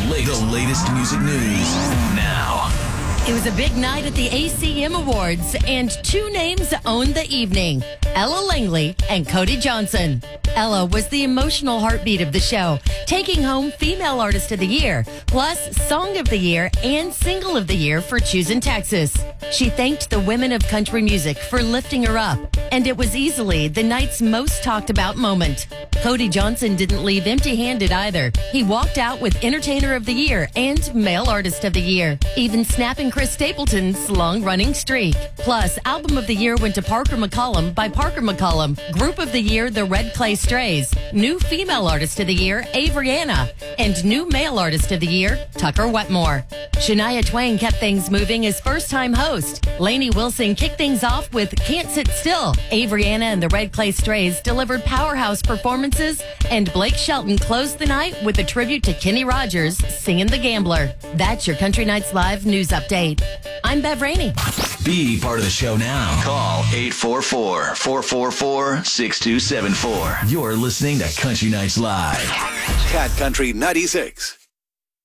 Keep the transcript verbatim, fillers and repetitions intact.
latest, the latest music news now. It was a big night at the A C M Awards, and two names owned the evening, Ella Langley and Cody Johnson. Ella was the emotional heartbeat of the show, taking home Female Artist of the Year, plus Song of the Year and Single of the Year for Choosing Texas. She thanked the women of country music for lifting her up, and it was easily the night's most talked about moment. Cody Johnson didn't leave empty-handed either. He walked out with Entertainer of the Year and Male Artist of the Year, even snapping Chris Stapleton's long-running streak. Plus, Album of the Year went to Parker McCollum by Parker McCollum, Group of the Year, The Red Clay Strays, New Female Artist of the Year, Avriana, and New Male Artist of the Year, Tucker Wetmore. Shania Twain kept things moving as first-time host. Lainey Wilson kicked things off with Can't Sit Still. Avriana and the Red Clay Strays delivered powerhouse performances, and Blake Shelton closed the night with a tribute to Kenny Rogers singing The Gambler. That's your Country Nights Live news update. I'm Bev Rainey. Be part of the show now. Call eight four four, four four four, six two seven four. You're listening to Country Nights Live. Cat Country ninety-six.